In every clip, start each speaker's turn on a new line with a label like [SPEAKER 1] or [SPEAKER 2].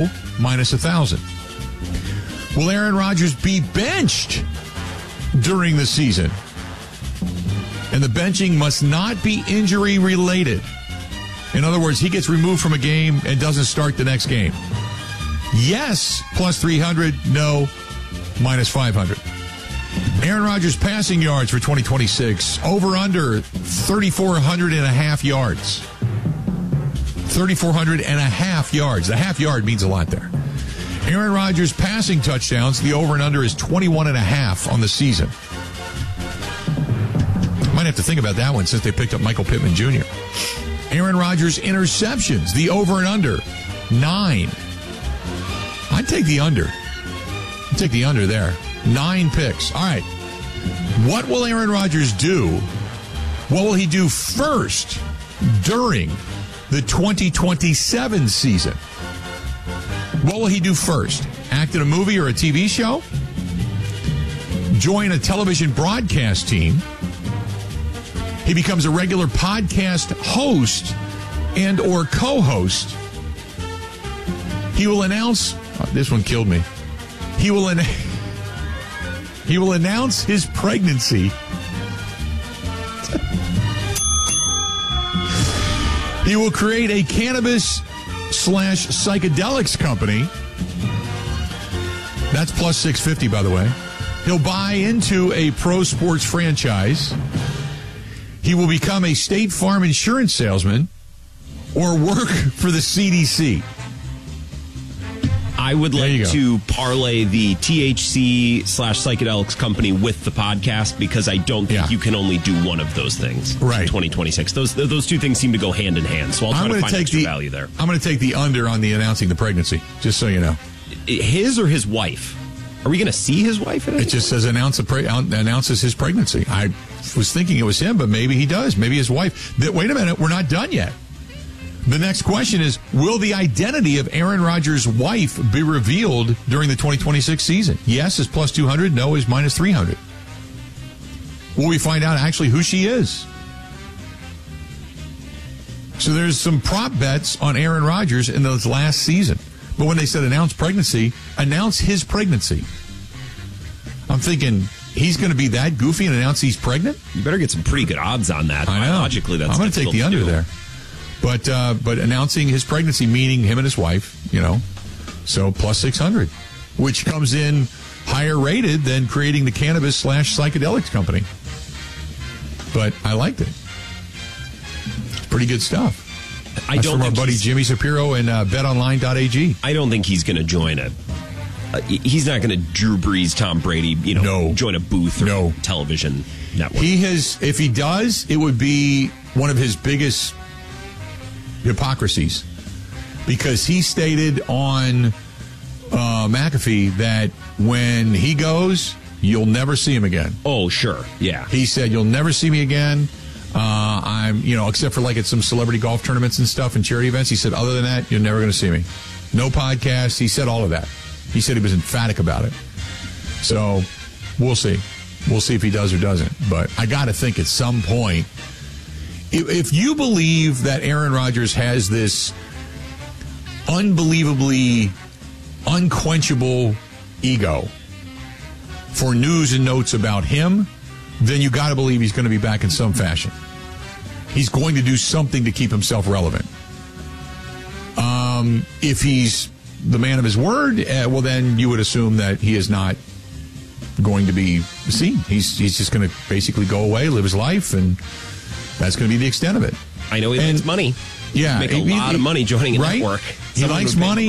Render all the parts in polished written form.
[SPEAKER 1] No, minus 1,000. Will Aaron Rodgers be benched during the season? And the benching must not be injury related. In other words, he gets removed from a game and doesn't start the next game. Yes, plus 300. No, minus 500. Aaron Rodgers' passing yards for 2026. Over under 3,400 and a half yards. 3,400 and a half yards. The half yard means a lot there. Aaron Rodgers' passing touchdowns. The over and under is 21 and a half on the season. Might have to think about that one since they picked up Michael Pittman Jr. Aaron Rodgers' interceptions. The over and under 9. I'd take the under. I'd take the under there. 9 picks. All right. What will Aaron Rodgers do? What will he do first during the 2027 season? What will he do first? Act in a movie or a TV show? Join a television broadcast team? He becomes a regular podcast host and or co-host. He will announce... Oh, this one killed me. He will announce his pregnancy. He will create a cannabis/psychedelics company. That's plus 650, by the way. He'll buy into a pro sports franchise. He will become a State Farm insurance salesman or work for the CDC.
[SPEAKER 2] I would like to parlay the THC/psychedelics company with the podcast because I don't think you can only do one of those things in 2026. Those two things seem to go hand in hand, so I'll try to find extra value there.
[SPEAKER 1] I'm going to take the under on the announcing the pregnancy, just so you know.
[SPEAKER 2] His or his wife? Are we going to see his wife?
[SPEAKER 1] It just says announces his pregnancy. I was thinking it was him, but maybe he does. Maybe his wife. Wait a minute, we're not done yet. The next question is, will the identity of Aaron Rodgers' wife be revealed during the 2026 season? Yes is plus 200. No is minus 300. Will we find out actually who she is? So there's some prop bets on Aaron Rodgers in those last season. But when they said announce pregnancy, announce his pregnancy. I'm thinking he's going to be that goofy and announce he's pregnant?
[SPEAKER 2] You better get some pretty good odds on that.
[SPEAKER 1] I know.
[SPEAKER 2] Logically, that's
[SPEAKER 1] I'm going to take the under there. But announcing his pregnancy, meaning him and his wife, so plus 600, which comes in higher rated than creating the cannabis/psychedelics company. But I liked it. It's pretty good stuff. That's from our buddy Jimmy Shapiro and betonline.ag.
[SPEAKER 2] I don't think he's going to join he's not going to Drew Brees, Tom Brady, join a booth or television network.
[SPEAKER 1] If he does, it would be one of his biggest hypocrisies, because he stated on McAfee that when he goes, you'll never see him again.
[SPEAKER 2] Oh, sure. Yeah.
[SPEAKER 1] He said, you'll never see me again. Except for at some celebrity golf tournaments and stuff and charity events. He said, other than that, you're never going to see me. No podcast. He said all of that. He said he was emphatic about it. So we'll see. We'll see if he does or doesn't. But I got to think at some point, if you believe that Aaron Rodgers has this unbelievably unquenchable ego for news and notes about him, then you got to believe he's going to be back in some fashion. He's going to do something to keep himself relevant. If he's the man of his word, well, then you would assume that he is not going to be seen. He's just going to basically go away, live his life, and that's going to be the extent of it.
[SPEAKER 2] I know he likes money.
[SPEAKER 1] Yeah,
[SPEAKER 2] make a lot of money joining a network.
[SPEAKER 1] He likes money.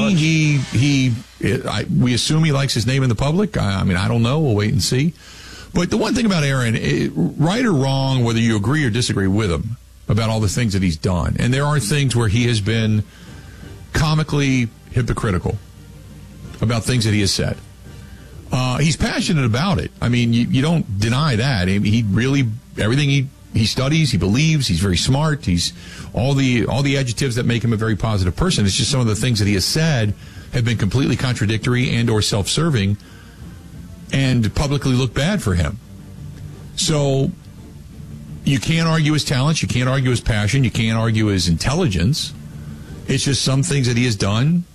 [SPEAKER 1] We assume he likes his name in the public. I don't know. We'll wait and see. But the one thing about Aaron, right or wrong, whether you agree or disagree with him about all the things that he's done, and there are things where he has been comically hypocritical about things that he has said. He's passionate about it. You don't deny that. He really, everything he studies, he believes, he's very smart, he's all the adjectives that make him a very positive person. It's just some of the things that he has said have been completely contradictory and or self-serving and publicly look bad for him. So you can't argue his talents, you can't argue his passion, you can't argue his intelligence. It's just some things that he has done